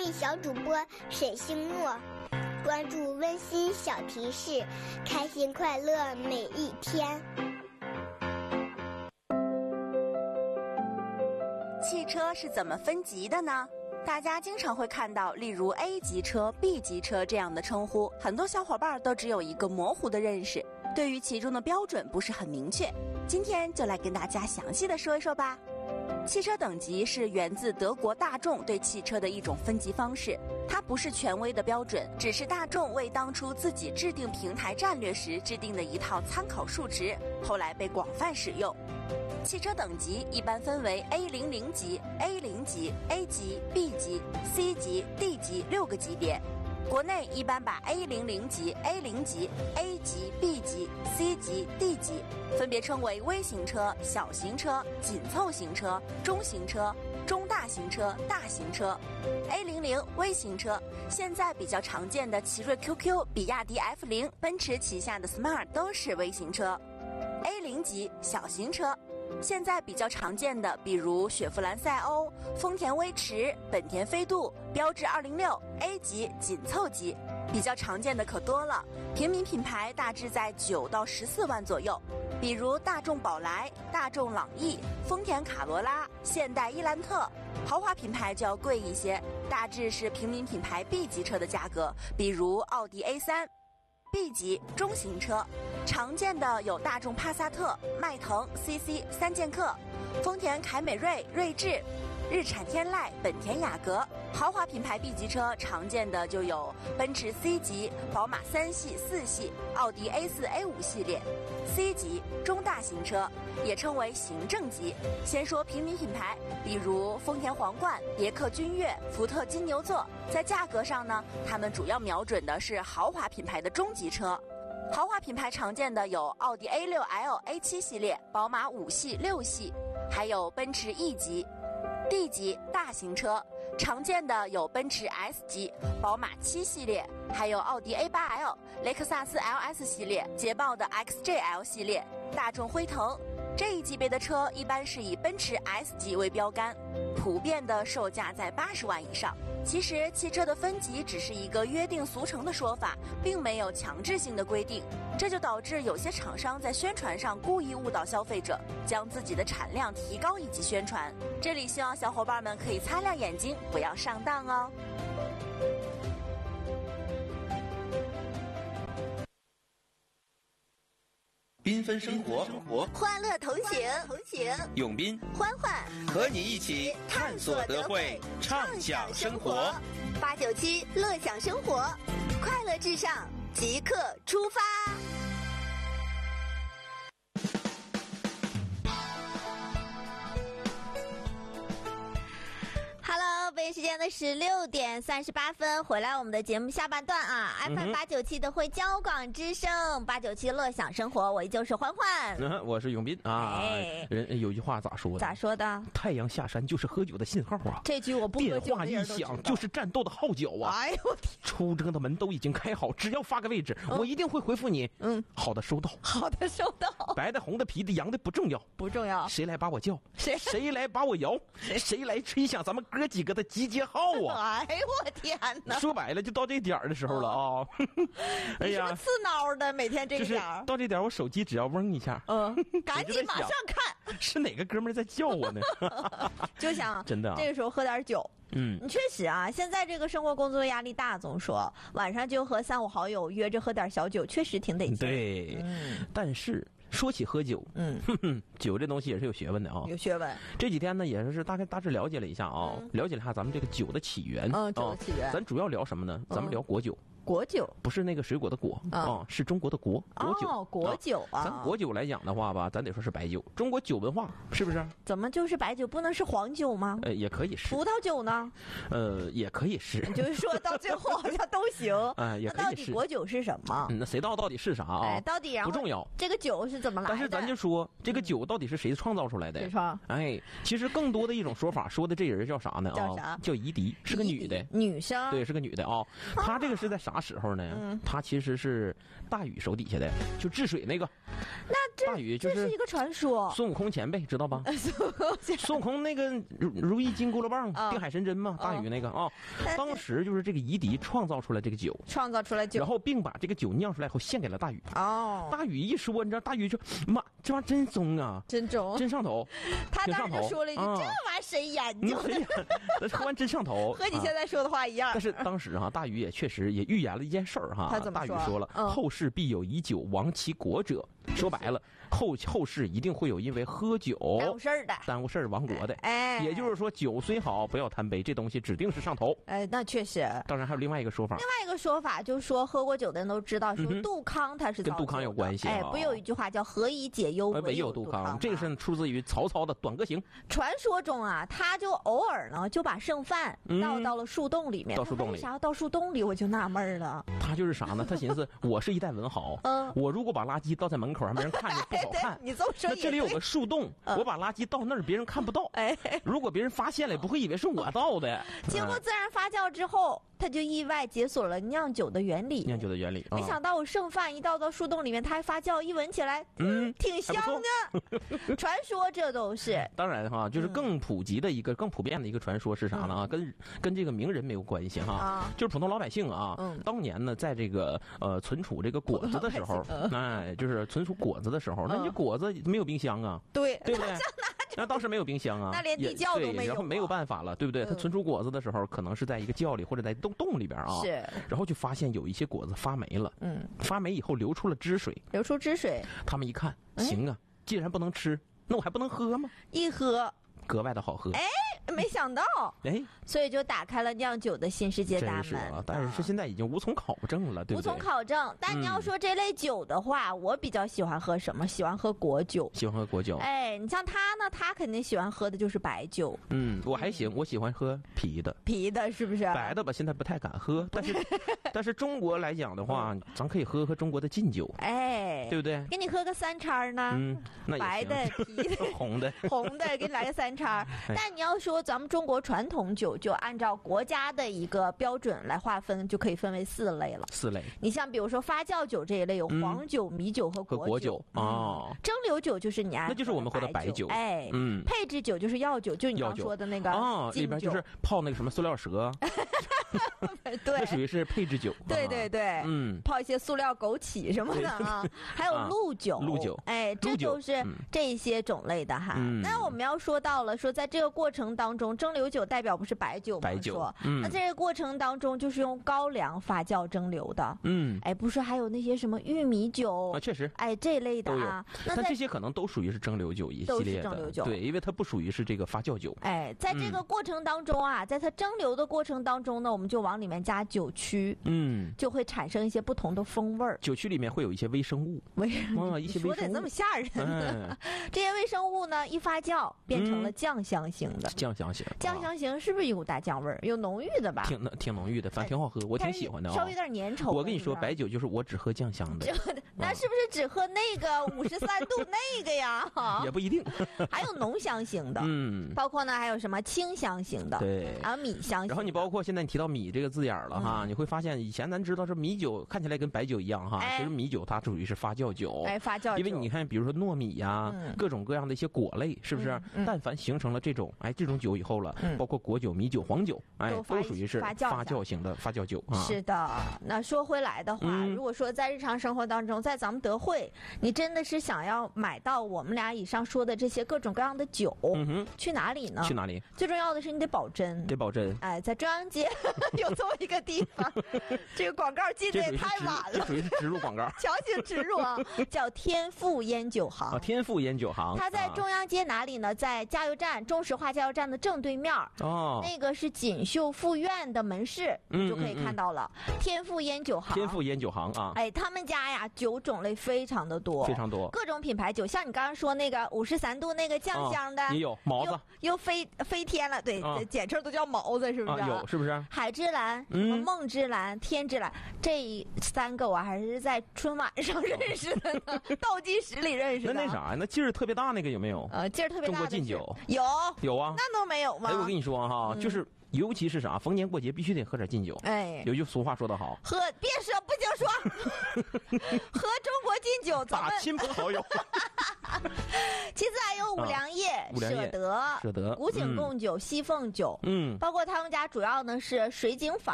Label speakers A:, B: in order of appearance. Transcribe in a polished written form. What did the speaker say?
A: 小主播沈星诺，关注温馨小提示，开心快乐每一天。
B: 汽车是怎么分级的呢？大家经常会看到例如 A 级车、B 级车这样的称呼，很多小伙伴都只有一个模糊的认识，对于其中的标准不是很明确。今天就来跟大家详细的说一说吧。汽车等级是源自德国大众对汽车的一种分级方式，它不是权威的标准，只是大众为当初自己制定平台战略时制定的一套参考数值，后来被广泛使用。汽车等级一般分为 A00 级、A0 级、A 级、B 级、C 级、D 级6个级别。国内一般把 A00 级、A0 级、A 级、B 级、C 级、D 级分别称为微型车、小型车、紧凑型车、中型车、中大型车、大型车。A00 微型车，现在比较常见的奇瑞 QQ、比亚迪 F0、奔驰旗下的 Smart 都是微型车。A0 级小型车，现在比较常见的比如雪佛兰赛欧、丰田威驰、本田飞度、标致206、A 级紧凑级，比较常见的可多了。平民品牌大致在9到14万左右，比如大众宝来、大众朗逸、丰田卡罗拉、现代伊兰特。豪华品牌就要贵一些，大致是平民品牌 B 级车的价格，比如奥迪 A3。B 级中型车，常见的有大众帕萨特、迈腾、CC、三剑客、丰田凯美瑞、锐志、日产天籁、本田雅阁。豪华品牌 B 级车常见的就有奔驰 C 级、宝马3系、4系、奥迪 A4、A5 系列。C 级中大型车，也称为行政级。先说平民品牌，比如丰田皇冠、别克君越、福特金牛座。在价格上呢，他们主要瞄准的是豪华品牌的中级车。豪华品牌常见的有奥迪 A6L、A7 系列、宝马5系、6系，还有奔驰 E 级。D 级大型车常见的有奔驰 S 级、宝马7系列，还有奥迪 A8L、雷克萨斯 LS 系列、捷豹的 XJL 系列、大众辉腾。这一级别的车一般是以奔驰 S 级为标杆，普遍的售价在80万以上。其实汽车的分级只是一个约定俗成的说法，并没有强制性的规定，这就导致有些厂商在宣传上故意误导消费者，将自己的产量提高一级宣传。这里希望小伙伴们可以擦亮眼睛，不要上当哦。
C: 缤纷生活，
B: 欢乐同行，
C: 永斌、
B: 欢欢
C: 和你一起探索德惠，畅享生活。
B: 897乐享生活，快乐至上，即刻出发。Hello， 北京时间的16点38分，回来我们的节目下半段啊，FM 897的会交广之声，897乐享生活，我依旧是欢欢，
D: 我是永斌啊。人有句话咋说的？
B: 咋说的？
D: 太阳下山就是喝酒的信号啊！
B: 这句我不喝酒
D: 电话一响就是战斗的号角啊！
B: 哎呦我天！
D: 出征的门都已经开好，只要发个位置，我一定会回复你。好的，收到。好的，收到。白的、红的、皮的、洋的不重要，不重要。谁来把我叫？谁来把我摇？谁来吹响咱们哥几个的集结号啊！
B: 哎呦我天哪！
D: 说白了，就到这点的时候了啊！哎呀，
B: 刺挠的，每天这点儿。
D: 到这点，我手机只要嗡一下，
B: 赶紧马上看，
D: 是哪个哥们儿在叫我呢？
B: 就想
D: 真的
B: 这个时候喝点酒。你确实啊，现在这个生活工作压力大，总说晚上就和3、5好友约着喝点小酒，确实挺得劲。
D: 对，但是说起喝酒，酒这东西也是有学问的啊，
B: 有学问。
D: 这几天呢，也是大致了解了一下啊，了解了一下咱们这个酒的起源。
B: 酒的起源，
D: 咱主要聊什么呢？咱们聊果酒。
B: 果酒
D: 不是那个水果的果是中国的果酒。
B: 果酒啊。
D: 咱果酒来讲的话吧，咱得说是白酒。中国酒文化是不是？
B: 怎么就是白酒，不能是黄酒吗？
D: 也可以是。
B: 葡萄酒呢？
D: 也可以是。
B: 就是说到最后好像都行。
D: 也可以是。
B: 那到底果酒是什么？
D: 那谁到底是啥啊？
B: 到底
D: 不重要。
B: 这个酒是怎么来的？
D: 但是咱就说这个酒到底是谁创造出来的？
B: 谁创？
D: 其实更多的一种说法，说的这人叫啥呢？
B: 叫啥？
D: 叫夷狄，是个女的。
B: 女生。
D: 对，是个女的啊。她这个是在啥啥时候呢？他其实是大禹手底下的，就治水那个。
B: 那
D: 大禹就是
B: 这是一个传说，
D: 孙悟空前辈知道吧？孙悟空那个如意金箍棒、定海神针嘛，大禹那个啊，当时就是这个夷狄创造出来这个酒，然后并把这个酒酿出来后献给了大禹。大禹一说，你知道大禹就妈，这玩意儿真中啊，
B: 真中，
D: 真上头。
B: 他当时就说了一句：“这玩意儿谁研究的？”
D: 那喝完真上头，
B: 和你现在说的话一样。
D: 但是当时大禹也确实也预言了一件事儿哈。
B: 他怎么说？
D: 大禹说了：“后世必有以酒亡其国者。”说白了，后世一定会有因为喝酒耽误事儿亡国的。也就是说，酒虽好，不要贪杯，这东西指定是上头。
B: 那确实。
D: 当然还有另外一个说法。
B: 另外一个说法就是说，喝过酒的人都知道，说杜康他是
D: 跟杜康有关系。
B: 不有一句话叫“何以解忧，
D: 唯有杜康”。这个是出自于曹操的《短歌行》。
B: 传说中啊，他就偶尔呢就把剩饭倒到了树洞里面。为啥倒树洞里？我就纳闷了。
D: 他就是啥呢？他寻思，我是一代文豪，我如果把垃圾倒在门口，还没人看着，不好看。
B: 你这么说，
D: 那这里有个树洞，我把垃圾倒那儿，别人看不到。如果别人发现了，不会以为是我倒的。
B: 经过自然发酵之后，他就意外解锁了酿酒的原理。没想到我剩饭一倒到树洞里面，它还发酵，一闻起来，挺香的。传说这都是。
D: 当然哈，就是更普及的一个、更普遍的一个传说是啥呢？啊，跟这个名人没有关系哈，就是普通老百姓啊。当年呢，在这个存储这个果子的时候，就是存储果子的时候，那你果子没有冰箱啊，对不对？那当时没有冰箱啊，
B: 那连地窖都没有，
D: 然后没有办法了，对不对？他存储果子的时候，可能是在一个窖里或者在洞里边啊，
B: 是，
D: 然后就发现有一些果子发霉了，发霉以后流出汁水，他们一看，行啊，既然不能吃，那我还不能喝吗？
B: 一喝
D: 格外的好喝。
B: 没想到，所以就打开了酿酒的新世界大门。
D: 但是现在已经无从考证了，对不对？
B: 无从考证。但你要说这类酒的话，我比较喜欢喝什么？喜欢喝果酒。你像他呢，他肯定喜欢喝的就是白酒。
D: 我还行，我喜欢喝啤的。
B: 啤的是不是？
D: 白的吧，现在不太敢喝。但是中国来讲的话，咱可以喝中国的劲酒。对不对？
B: 给你喝个3叉呢？
D: 那
B: 白的、啤的、
D: 红的，
B: 给你来个3叉。但你要说咱们中国传统酒，就按照国家的一个标准来划分，就可以分为4类了。你像比如说发酵酒这一类，有黄酒、米酒和果酒。蒸馏酒就是你按，
D: 那就是我们喝的白酒。
B: 配制酒就是药酒，就是你刚说的那个
D: 里边就是泡那个什么塑料蛇。
B: 对，
D: 这属于是配制酒。
B: 对，泡一些塑料枸杞什么的啊，还有露酒。这就是这些种类的哈。那我们要说到了，说在这个过程当中，蒸馏酒代表不是白酒吗？那这个过程当中就是用高粱发酵蒸馏的。不是还有那些什么玉米酒
D: 确实，
B: 这类的啊。
D: 但这些可能都属于是蒸馏酒一系列的。对，因为它不属于是这个发酵酒。
B: 在这个过程当中啊，在它蒸馏的过程当中呢，我们就往里面加酒曲，就会产生一些不同的风味儿。
D: 酒曲里面会有一些微生物，一些微生物。
B: 说得这么吓人呢？这些微生物呢，一发酵变成了酱香型的。酱香型是不是有大酱味儿？有浓郁的吧？
D: 挺浓郁的，反正挺好喝，我挺喜欢的。
B: 稍微有点粘稠。
D: 我跟你说，白酒就是我只喝酱香的。
B: 那是不是只喝那个53度那个呀？
D: 也不一定。
B: 还有浓香型的，包括呢还有什么清香型的，
D: 对，
B: 还有米香型的。
D: 然后你包括现在你提到米这个字眼了哈，你会发现以前咱知道这米酒看起来跟白酒一样哈，其实米酒它属于是发酵酒。
B: 发酵酒。
D: 因为你看，比如说糯米呀，各种各样的一些果类，是不是？但凡形成了这种酒以后了，包括果酒、米酒、黄酒，都属于是发酵型的发酵酒啊。
B: 是的。那说回来的话，如果说在日常生活当中，在咱们德惠，你真的是想要买到我们俩以上说的这些各种各样的酒，去哪里呢？最重要的是你得保真。在中央街有这么一个地方，这个广告进的也太晚了，
D: 这属于是植入广告，
B: 强行植入啊！叫天富烟酒行。
D: 天富烟酒行，
B: 它在中央街哪里呢？在加油站中石化加油站的正对面。那个是锦绣富苑的门市，你就可以看到了。天富烟酒行啊！他们家呀酒种类非常的多，各种品牌酒，像你刚刚说那个53度那个酱香的，
D: 也有毛子，
B: 又飞天了，对，简称都叫毛子，是不是？
D: 有，是不是？
B: 海之蓝、梦之蓝、天之蓝，这3个我还是在春晚上认识的呢，倒计时里认识的。
D: 那啥，那劲儿特别大那个有没有？
B: 劲儿特别大的
D: 中国劲酒
B: 有
D: 啊，
B: 那都没有吗？
D: 我跟你说哈，就是尤其是啥，逢年过节必须得喝点劲酒。哎，有句俗话说得好，
E: 别说不净说，喝中国劲酒，
D: 打亲朋好友。
E: 其次还有五粮液、舍得、古井贡酒、西凤酒，包括他们家主要呢是水井坊